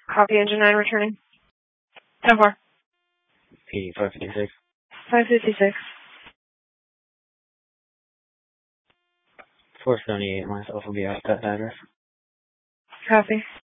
Copy engine 9 returning. 10-4. PD 556. 556. 478 minus Alpha BI, that address. Copy.